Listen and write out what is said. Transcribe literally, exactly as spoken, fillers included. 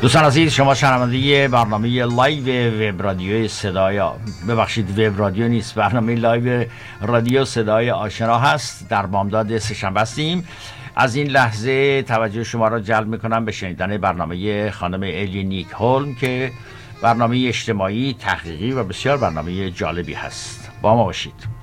دوستان عزیز، شما شنونده برنامه لایو وب رادیو صدای ببخشید وب رادیو نیست، برنامه لایو رادیو صدای آشنا هست. در بامداد سه‌شنبه هستیم. از این لحظه توجه شما را جلب میکنم به شنیدن برنامه خانم الی نیک هولم که برنامه اجتماعی، تحقیقی و بسیار برنامه جالبی هست. با ما باشید.